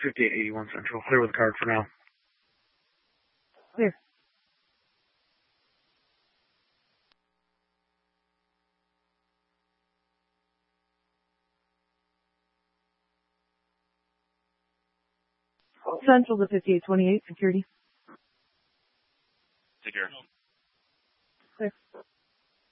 5881 Central. Clear with card for now. Clear. Central to 5828, security. Take care. Clear.